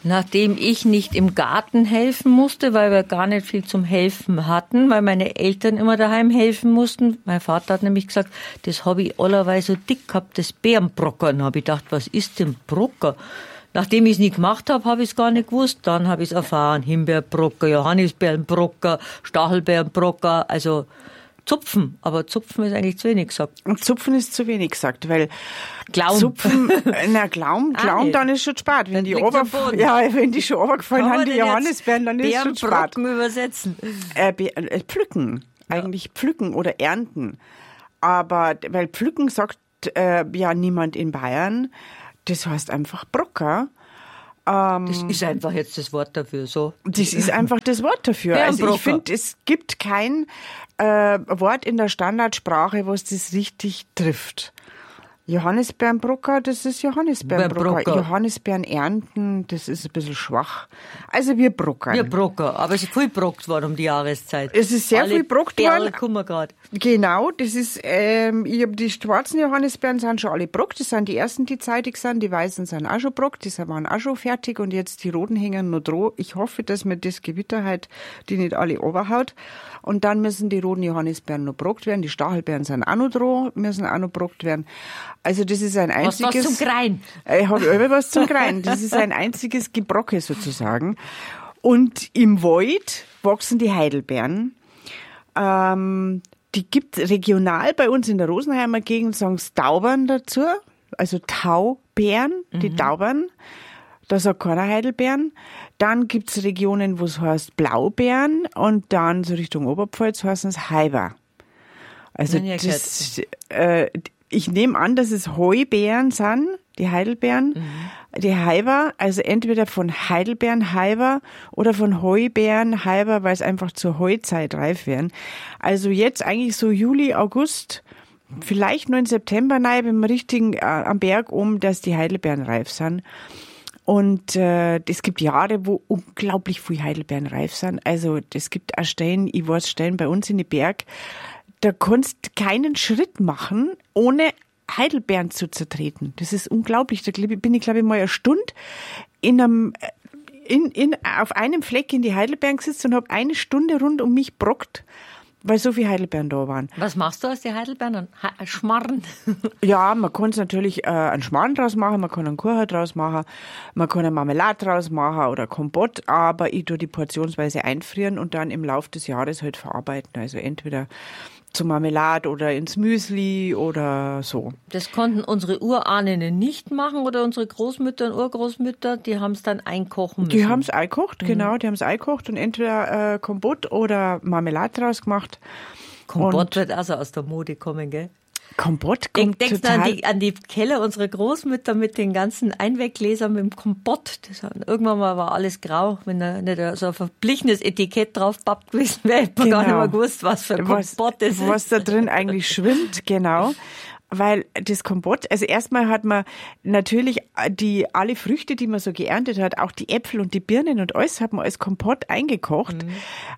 Nachdem ich nicht im Garten helfen musste, weil wir gar nicht viel zum Helfen hatten, weil meine Eltern immer daheim helfen mussten. Mein Vater hat nämlich gesagt, das habe ich allerweil so dick gehabt, das Beerenbrockern. Da habe ich gedacht, was ist denn Brocker? Nachdem ich es nie gemacht habe, habe ich es gar nicht gewusst. Dann habe ich es erfahren. Himbeerbrocker, Johannisbeerenbrocker, Stachelbeerenbrocker, also Zupfen. Aber Zupfen ist eigentlich zu wenig gesagt. Und Zupfen ist zu wenig gesagt, weil Glaum. Zupfen, Glaum, dann ist schon spät. Wenn die wenn die schon runtergefallen haben, die Johannisbeeren, dann ist es schon spät. Beerenbrocken übersetzen. Pflücken. Eigentlich pflücken oder ernten. Aber, weil pflücken sagt ja niemand in Bayern. Das heißt einfach Brocker. Das ist einfach jetzt das Wort dafür, so. Das ist einfach das Wort dafür. Also ich finde, es gibt kein Wort in der Standardsprache, was das richtig trifft. Johannisbeerenbrocker, das ist Johannisbeerenbrocker. Johannisbeeren ernten, das ist ein bisschen schwach. Also wir brockern. Wir brocker, aber es ist viel brockt worden um die Jahreszeit. Es ist sehr viel brockt worden. Kommen wir grad. Genau, das ist, die schwarzen Johannisbeeren sind schon alle brockt. Das sind die ersten, die zeitig sind. Die weißen sind auch schon brockt. Die waren auch schon fertig und jetzt die roten hängen noch dran. Ich hoffe, dass mir das Gewitter halt die nicht alle overhaut. Und dann müssen die roten Johannisbeeren noch brockt werden. Die Stachelbeeren sind auch noch dran, müssen auch noch brockt werden. Also das ist ein einziges... Was zum Kreien. Ich habe immer was zum Kreien. Das ist ein einziges Gebrocke sozusagen. Und im Wald wachsen die Heidelbeeren. Die gibt regional bei uns in der Rosenheimer Gegend, sagen sie Taubern dazu. Also Taubeeren, die Taubern. Da sagt keiner Heidelbeeren. Dann gibt's Regionen, wo es heißt Blaubeeren. Und dann so Richtung Oberpfalz heißen es Heiber. Also das... Ich nehme an, dass es Heubeeren sind, die Heidelbeeren, die Heiber, also entweder von Heidelbeeren Heiber oder von Heubeeren Heiber, weil es einfach zur Heuzeit reif werden. Also jetzt eigentlich so Juli, August, vielleicht nur im September rein, wenn wir richtig am Berg dass die Heidelbeeren reif sind. Und es gibt Jahre, wo unglaublich viel Heidelbeeren reif sind. Also es gibt auch Stellen, ich weiß Stellen bei uns in den Berg, da kannst keinen Schritt machen, ohne Heidelbeeren zu zertreten. Das ist unglaublich. Da bin ich, glaube ich, mal eine Stunde auf einem Fleck in die Heidelbeeren gesetzt und habe eine Stunde rund um mich brockt, weil so viele Heidelbeeren da waren. Was machst du aus den Heidelbeeren? Ein Schmarrn? Ja, man kann es natürlich einen Schmarrn draus machen, man kann einen Kuchen draus machen, man kann eine Marmelade draus machen oder Kompott, aber ich tue die portionsweise einfrieren und dann im Laufe des Jahres halt verarbeiten. Also entweder zur Marmelade oder ins Müsli oder so. Das konnten unsere Urahnen nicht machen oder unsere Großmütter und Urgroßmütter, die haben es dann einkochen müssen. Die haben es eingekocht, genau, die haben es eingekocht und entweder Kompott oder Marmelade draus gemacht. Kompott wird also aus der Mode kommen, gell? Kompott kommt Denkst du an die Keller unserer Großmütter mit den ganzen Einweggläsern mit dem Kompott? Irgendwann mal war alles grau, wenn da nicht so ein verblichenes Etikett drauf pappt gewesen wäre, hätte man gar nicht mehr gewusst, was für ein Kompott das ist. Was da drin eigentlich schwimmt, genau. Weil das Kompott, also erstmal hat man natürlich alle Früchte, die man so geerntet hat, auch die Äpfel und die Birnen und alles hat man als Kompott eingekocht.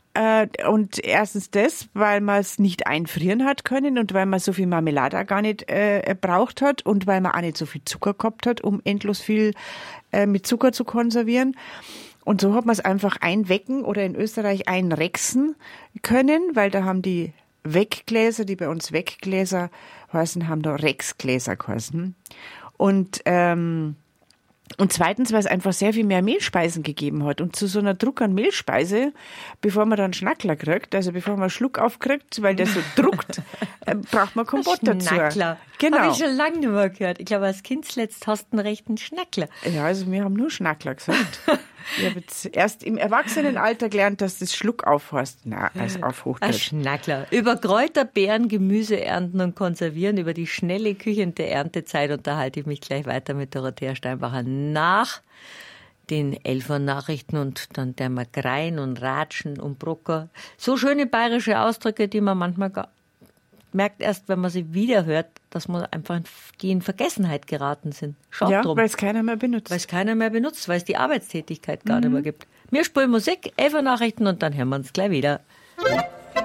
Und erstens das, weil man es nicht einfrieren hat können und weil man so viel Marmelade auch gar nicht braucht hat und weil man auch nicht so viel Zucker gehabt hat, um endlos viel mit Zucker zu konservieren. Und so hat man es einfach einwecken oder in Österreich einrechsen können, weil da haben die Weggläser, die bei uns Weggläser heißen, haben da Rexgläser geheißen. Und zweitens, weil es einfach sehr viel mehr Mehlspeisen gegeben hat. Und zu so einer Druck an Mehlspeise, bevor man dann Schnackler kriegt, also bevor man einen Schluck aufkriegt, weil der so druckt, braucht man Kompott dazu. Schnackler. Genau. Habe ich schon lange nicht mehr gehört. Ich glaube, als Kind zuletzt hast du einen rechten Schnackler. Ja, also wir haben nur Schnackler gesagt. Ich habe jetzt erst im Erwachsenenalter gelernt, dass das Schluck auf heißt. Na, also auf Hochdeutsch. Ein Schnackler. Über Kräuter, Beeren, Gemüse ernten und konservieren, über die schnelle Küche und der Erntezeit unterhalte ich mich gleich weiter mit Dorothea Steinbacher nach den 11er Nachrichten und dann der Magrein und Ratschen und Brocker. So schöne bayerische Ausdrücke, die man manchmal merkt erst, wenn man sie wieder hört, dass man einfach in Vergessenheit geraten sind. Schaut ja, drum. weil es keiner mehr benutzt. Weil es die Arbeitstätigkeit gar nicht mehr gibt. Wir spielen Musik, 11er Nachrichten und dann hören wir uns gleich wieder.